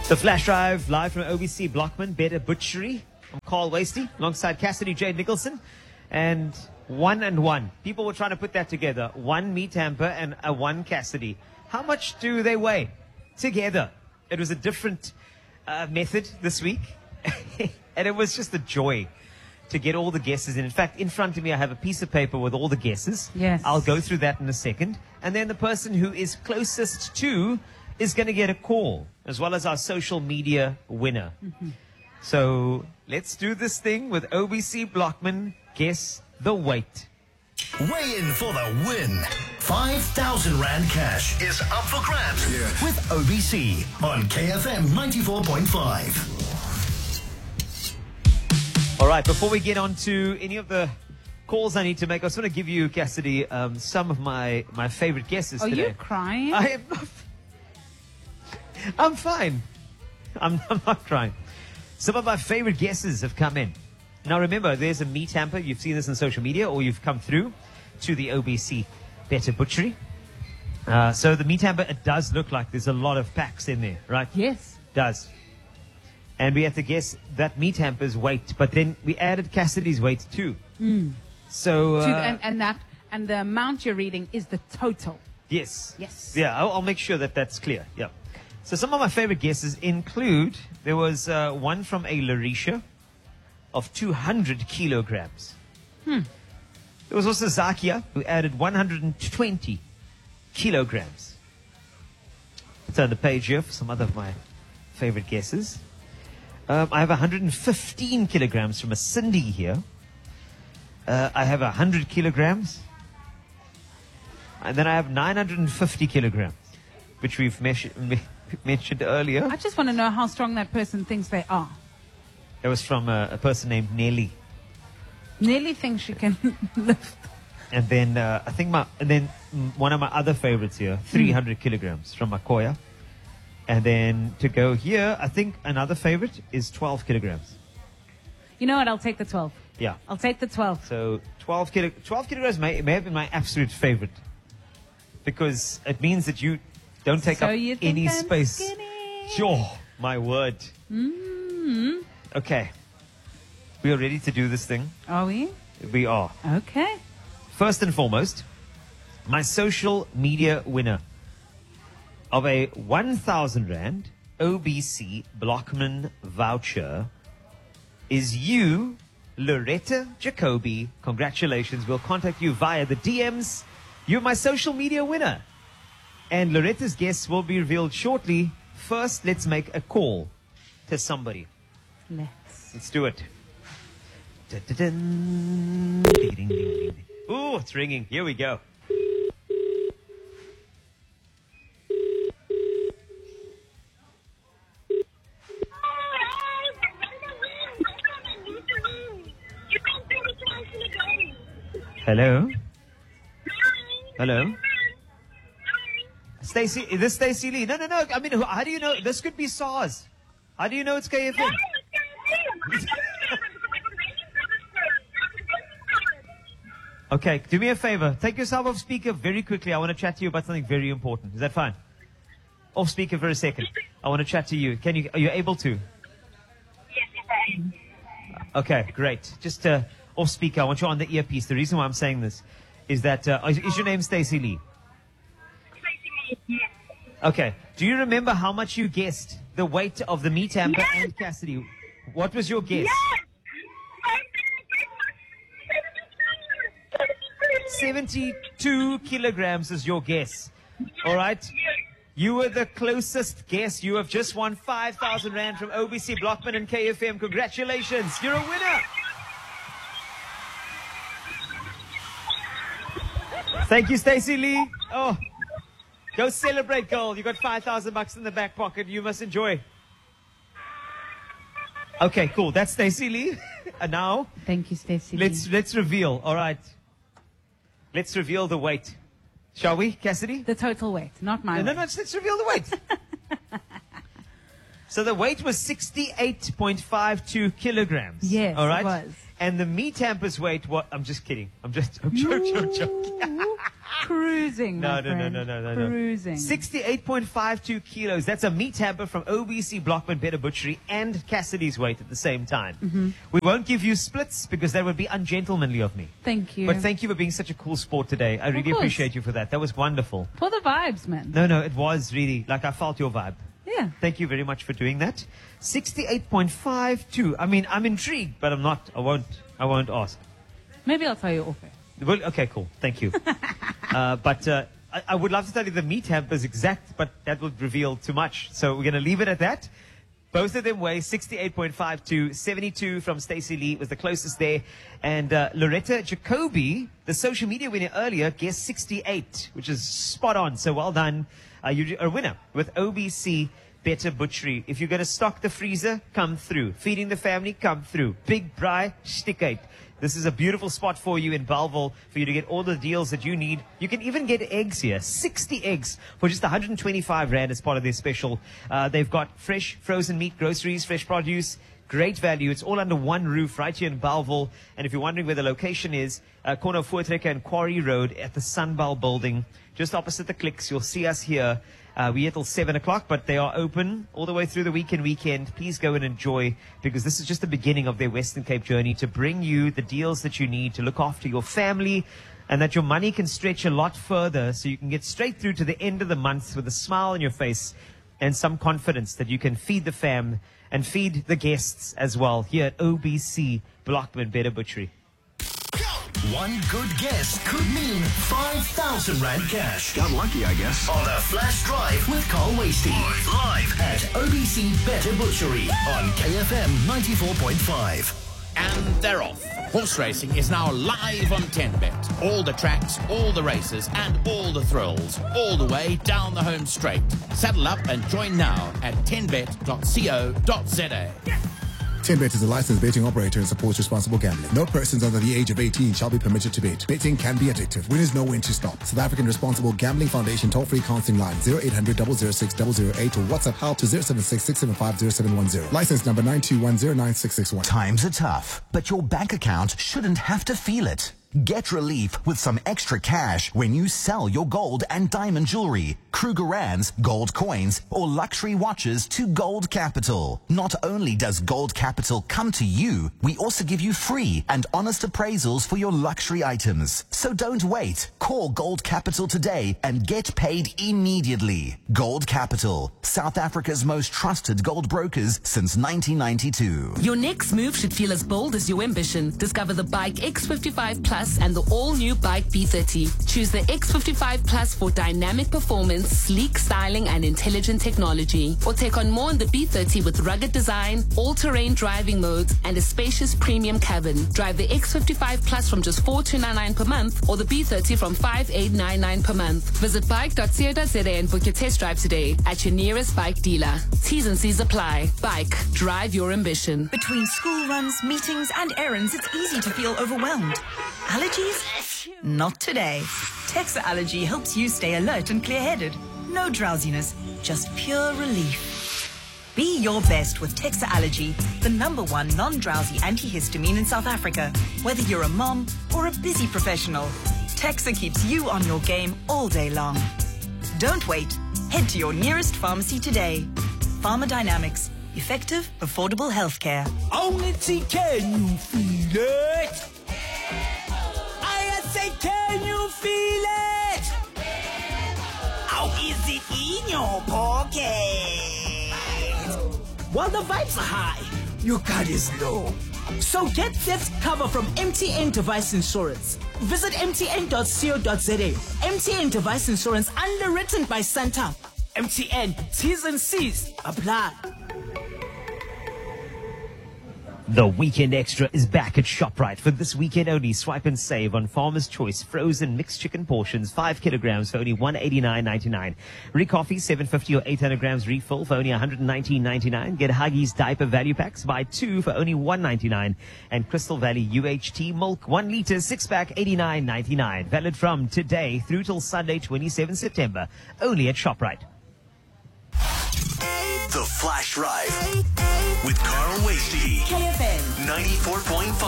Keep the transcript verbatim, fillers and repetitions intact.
The Flash Drive, live from O B C Blockman, Better Butchery. I'm Carl Wasty, alongside Cassidy J. Nicholson. And one and one. People were trying to put that together. One meat hamper and a one Cassidy. How much do they weigh together? It was a different uh, method this week. And it was just a joy to get all the guesses in. In fact, in front of me, I have a piece of paper with all the guesses. Yes. I'll go through that in a second. And then the person who is closest to is going to get a call, as well as our social media winner. Mm-hmm. So let's do this thing with O B C Blockman. Guess the weight. Weigh in for the win. five thousand Rand cash is up for grabs yeah. with O B C on K F M ninety-four point five. All right, before we get on to any of the calls I need to make, I just want to give you, Cassidy, um, some of my, my favorite guesses Are today. you crying? I am not. I'm fine. I'm, I'm not crying. Some of my favorite guesses have come in. Now, remember, there's a meat hamper. You've seen this on social media, or you've come through to the O B C Better Butchery. Uh, so the meat hamper, it does look like there's a lot of packs in there, right? Yes. It does. And we have to guess that meat hamper's weight, but then we added Cassidy's weight too. Mm. So, uh, to, and, and that and the amount you're reading is the total. Yes. Yes. Yeah, I'll, I'll make sure that that's clear. Yeah. So some of my favorite guesses include, there was uh, one from a Larisha of two hundred kilograms. Hmm. There was also Zakia, who added one hundred twenty kilograms. Turn the page here for some other of my favorite guesses. Um, I have one hundred fifteen kilograms from a Cindy here. Uh, I have one hundred kilograms. And then I have nine hundred fifty kilograms, which we've measured, mentioned earlier. I just want to know how strong that person thinks they are. That was from a, a person named Nelly. Nelly thinks she can lift. And then uh, I think my, and then one of my other favorites here, three hundred mm. kilograms from Makoya. And then to go here, I think another favorite is twelve kilograms. You know what? I'll take the twelve. Yeah. I'll take the twelve. So twelve, kilo, twelve kilograms may, may have been my absolute favorite. Because it means that you don't take so up you think any I'm space. Skinny. Sure, my word. Mm. Okay. We are ready to do this thing. Are we? We are. Okay. First and foremost, my social media winner of a one thousand Rand O B C Blockman voucher is you, Loretta Jacoby. Congratulations. We'll contact you via the D Ms. You're my social media winner. And Loretta's guests will be revealed shortly. First, let's make a call to somebody. Let's. Let's do it. Ooh, it's ringing. Here we go. Hello? Hello? Stacey, is this Stacey Lee? No, no, no. I mean, who- how do you know? This could be SARS. How do you know it's K F M? Okay, do me a favor. Take yourself off speaker very quickly. I want to chat to you about something very important. Is that fine? Off speaker for a second. I want to chat to you. Can you? Are you able to? Yes, I am. Okay, great. Just uh, off speaker. I want you on the earpiece. The reason why I'm saying this is that uh, is, is your name Stacey Lee? Stacey Lee, yes. Okay. Do you remember how much you guessed the weight of the meat hamper Yes. and Cassidy? What was your guess? Yes! seventy-two kilograms is your guess. All right? You were the closest guess. You have just won five thousand Rand from O B C Blockman and K F M. Congratulations. You're a winner. Thank you, Stacey Lee. Oh, go celebrate, girl. You got five thousand bucks in the back pocket. You must enjoy. Okay, cool. That's Stacey Lee. And now, Thank you, Stacey. let's let's reveal. All right. Let's reveal the weight. Shall we, Cassidy? The total weight, not my No, no, weight. no, let's, let's reveal the weight. So the weight was sixty-eight point five two kilograms. Yes, all right? it was. And the meat hamper's weight, what? I'm just kidding. I'm just, I'm joking, I'm joking. Cruising, No, my no, no, friend. no, no, no, no. Cruising. sixty-eight point five two kilos. That's a meat hamper from O B C Blockman Better Butchery and Cassidy's weight at the same time. Mm-hmm. We won't give you splits because that would be ungentlemanly of me. Thank you. But thank you for being such a cool sport today. I really course. appreciate you for that. That was wonderful. For the vibes, man. No, no, it was really, like I felt your vibe. Yeah. Thank you very much for doing that. sixty-eight point five two. I mean, I'm intrigued, but I'm not, I won't, I won't ask. Maybe I'll tell you off air. Well, okay, cool. Thank you. uh, but uh, I, I would love to tell you the meat hampers exact, but that would reveal too much. So we're going to leave it at that. Both of them weigh sixty-eight point five two. seventy-two from Stacey Lee was the closest there. And uh, Loretta Jacoby, the social media winner earlier, guessed sixty-eight, which is spot on. So well done. Uh, you're a winner with O B C Better Butchery. If you're going to stock the freezer, come through. Feeding the family, come through. Big Braai, stick eight. This is a beautiful spot for you in Bellville for you to get all the deals that you need. You can even get eggs here. sixty eggs for just one hundred twenty-five rand as part of their special. Uh, they've got fresh frozen meat, groceries, fresh produce. Great value. It's all under one roof right here in Bellville. And if you're wondering where the location is, uh, corner of Voortrekker and Quarry Road at the Sunbell building, just opposite the Clicks. You'll see us here. Uh, we're here till seven o'clock, but they are open all the way through the week and weekend. Please go and enjoy, because this is just the beginning of their Western Cape journey to bring you the deals that you need to look after your family, and that your money can stretch a lot further so you can get straight through to the end of the month with a smile on your face and some confidence that you can feed the fam and feed the guests as well here at O B C Blockman Better Butchery. One good guess could mean five thousand rand cash. Got lucky, I guess. On the Flash Drive with Carl Wasty. Live at O B C Better Butchery on K F M ninety-four point five. And they're off. Horse racing is now live on ten bet. All the tracks, all the races, and all the thrills, all the way down the home straight. Saddle up and join now at ten bet dot co dot za. ten bet is a licensed betting operator and supports responsible gambling. No persons under the age of eighteen shall be permitted to bet. Betting can be addictive. Winners know when to stop. South African Responsible Gambling Foundation toll-free counseling line zero eight hundred, double oh six, double oh eight or WhatsApp help to zero seven six, six seven five, zero seven one zero. License number nine two one zero nine six six one. Times are tough, but your bank account shouldn't have to feel it. Get relief with some extra cash when you sell your gold and diamond jewelry, Krugerrands, gold coins, or luxury watches to Gold Capital. Not only does Gold Capital come to you, we also give you free and honest appraisals for your luxury items. So don't wait. Call Gold Capital today and get paid immediately. Gold Capital, South Africa's most trusted gold brokers since nineteen ninety-two. Your next move should feel as bold as your ambition. Discover the Bike X fifty-five Plus and the all-new Bike B thirty. Choose the X fifty-five Plus for dynamic performance, sleek styling, and intelligent technology. Or take on more in the B thirty with rugged design, all-terrain driving modes, and a spacious premium cabin. Drive the X fifty-five Plus from just four thousand two hundred ninety-nine per month, or the B thirty from five thousand eight hundred ninety-nine per month. Visit bike dot co dot za and book your test drive today at your nearest bike dealer. T's and C's apply. Bike. Drive your ambition. Between school runs, meetings, and errands, it's easy to feel overwhelmed. Allergies? Not today. Texa Allergy helps you stay alert and clear-headed. No drowsiness, just pure relief. Be your best with Texa Allergy, the number one non-drowsy antihistamine in South Africa. Whether you're a mom or a busy professional, Texa keeps you on your game all day long. Don't wait. Head to your nearest pharmacy today. Pharmadynamics. Effective, affordable healthcare. Only T, can you feel it? I say, can you feel it? How is it in your pocket? While the vibes are high, your card is low. So get theft cover from M T N Device Insurance. Visit M T N dot co dot za. M T N Device Insurance, underwritten by Santa. M T N, T's and C's apply. The Weekend Extra is back at ShopRite for this weekend only. Swipe and save on Farmer's Choice frozen mixed chicken portions, five kilograms for only one eighty-nine ninety-nine. Recoffee seven fifty or eight hundred grams refill for only one nineteen ninety-nine. Get Huggies diaper value packs, buy two for only one ninety-nine. And Crystal Valley U H T milk one liter six pack eighty-nine ninety-nine. Valid from today through till Sunday twenty-seventh September, only at ShopRite. The Flash Drive with Carl Wasty. K F M ninety-four point five.